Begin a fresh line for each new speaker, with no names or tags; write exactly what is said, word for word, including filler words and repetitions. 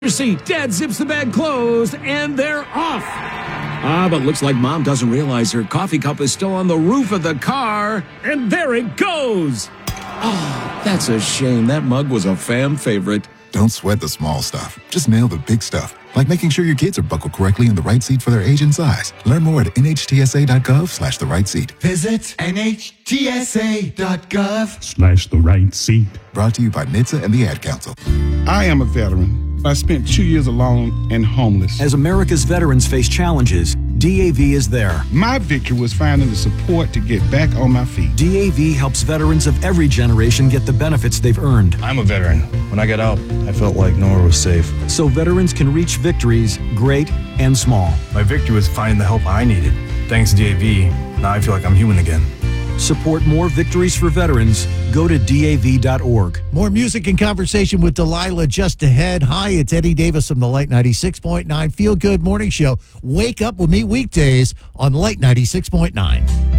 seat. Dad zips the bag closed, and they're off. Ah, but looks like Mom doesn't realize her coffee cup is still on the roof of the car, and there it goes. Oh, that's a shame. That mug was a fan favorite.
Don't sweat the small stuff. Just nail the big stuff, like making sure your kids are buckled correctly in the right seat for their age and size. Learn more at nhtsa.gov slash the right seat.
Visit nhtsa.gov
slash the right seat.
Brought to you by N H T S A and the Ad Council.
I am a veteran. I spent two years alone and homeless.
As America's veterans face challenges, D A V is there.
My victory was finding the support to get back on my feet.
D A V helps veterans of every generation get the benefits they've earned.
I'm a veteran. When I got out, I felt like nowhere was safe.
So veterans can reach victories, great and small.
My victory was finding the help I needed. Thanks to D A V, now I feel like I'm human again.
Support more victories for veterans. Go to D A V dot org.
More music and conversation with Delilah just ahead. Hi, it's Eddie Davis from the Light ninety-six point nine Feel Good Morning Show. Wake up with me weekdays on Light ninety-six point nine.